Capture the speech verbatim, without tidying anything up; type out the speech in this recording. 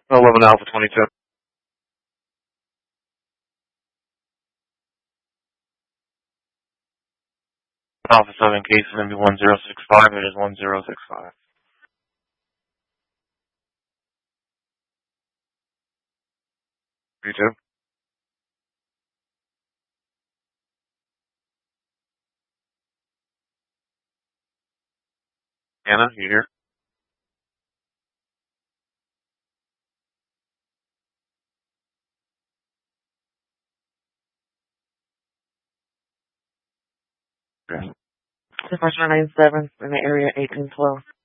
eleven Alpha twenty-two. Alpha seven case is going to be one zero six five. It is one zero six five. You too? Anna, you here? Okay. The first one nine seven in the area eighteen twelve.